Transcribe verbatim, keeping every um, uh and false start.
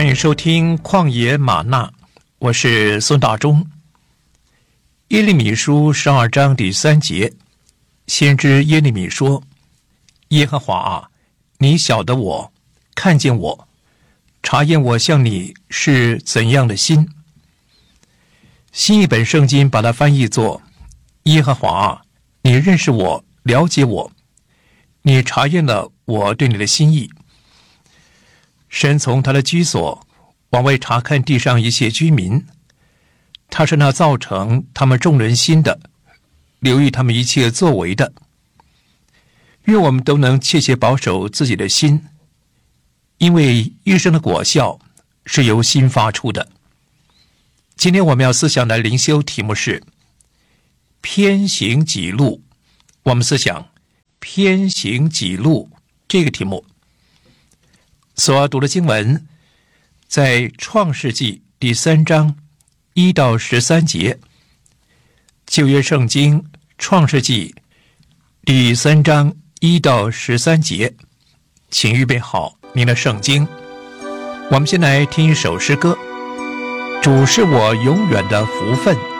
欢迎收听旷野吗哪，我是孙大中。耶利米书十二章第三节，先知耶利米说：耶和华啊，你晓得我，看见我，查验我向你是怎样的心。新译本圣经把它翻译作：耶和华啊，你认识我，了解我，你查验了我对你的心意。神从他的居所往外查看地上一切居民，他是那造成他们众人心的，留意他们一切作为的。愿我们都能切切保守自己的心，因为一生的果效是由心发出的。今天我们要思想的灵修题目是偏行己路。我们思想偏行己路这个题目所要读的经文在创世纪第三章一到十三节。旧约圣经创世纪第三章一到十三节，请预备好您的圣经。我们先来听一首诗歌，主是我永远的福分。